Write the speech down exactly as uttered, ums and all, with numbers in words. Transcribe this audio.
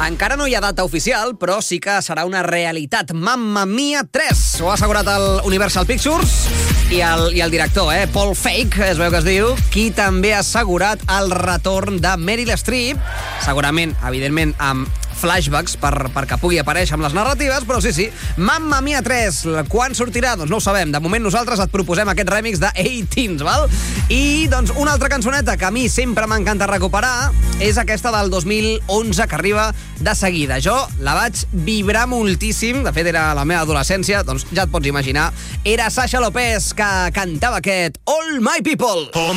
Encara no hi ha data oficial, però sí que serà una realitat. Mamma Mia tres. Ho ha assegurat el Universal Pictures i el, i el director, eh? Paul Feig, es veu que es diu, qui també ha assegurat el retorn de Meryl Streep, segurament, evidentment, amb flashbacks per, perquè pugui aparèixer amb les narratives, però sí, sí, Mamma Mia tres, quan sortirà? Doncs no ho sabem. De moment nosaltres et proposem aquest remix de Eighteens, val? I, doncs, una altra cançoneta que a mi sempre m'encanta recuperar és aquesta del dos mil onze, que arriba de seguida. Jo la vaig vibrar moltíssim, de fet era la meva adolescència, doncs ja et pots imaginar. Era Sasha Lopez que cantava aquest All My People.